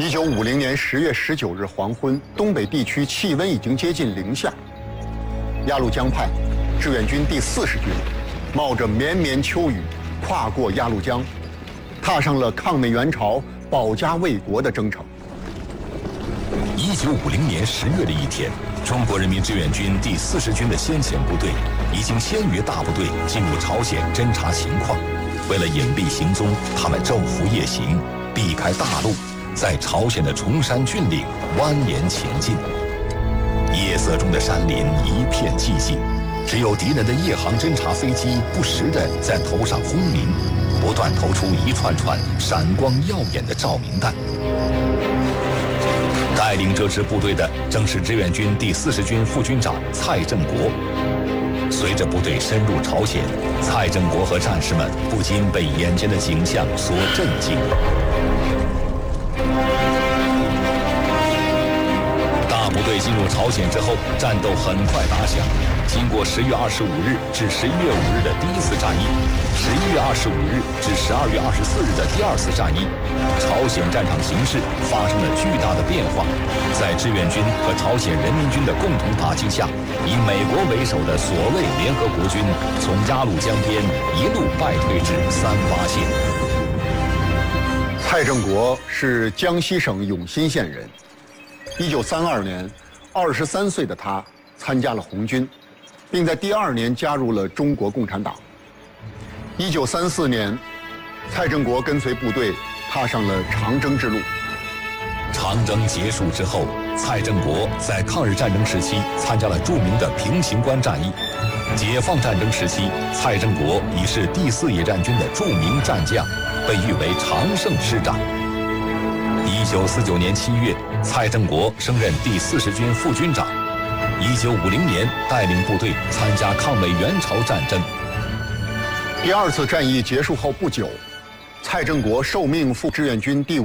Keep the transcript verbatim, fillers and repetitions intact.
一九五零年十月十九日黄昏，东北地区气温已经接近零下。鸭绿江派志愿军第四十军冒着绵绵秋雨，跨过鸭绿江，踏上了抗美援朝、保家卫国的征程。 一九五零年十月的一天，中国人民志愿军第四十军的先遣部队已经先于大部队进入朝鲜侦察情况。为了隐蔽行踪，他们昼伏夜行，避开大路，在朝鲜的崇山峻岭蜿蜒前进。夜色中的山林一片寂静，只有敌人的夜航侦察飞机不时地在头上轰鸣，不断投出一串串闪光耀眼的照明弹。带领这支部队的正是志愿军第四十军副军长蔡振国。随着部队深入朝鲜，蔡振国和战士们不禁被眼前的景象所震惊。大部队进入朝鲜之后，战斗很快打响。经过十月二十五日至十一月五日的第一次战役，十一月二十五日至十二月二十四日的第二次战役，朝鲜战场形势发生了巨大的变化。在志愿军和朝鲜人民军的共同打击下，以美国为首的所谓联合国军从鸭绿江边一路败退至三八线。 蔡振国是江西省永新县人。一九三二年，二十三岁的他参加了红军，并在第二年加入了中国共产党。一九三四年，蔡振国跟随部队踏上了长征之路。 长征结束之后，蔡振国在抗日战争时期参加了著名的平型关战役。解放战争时期，蔡振国已是第四野战军的著名战将，被誉为常胜师长。一九四九年七月，蔡振国升任第四十军副军长。一九五零年，带领部队参加抗美援朝战争。 第二次战役结束后不久，蔡振国受命赴志愿军第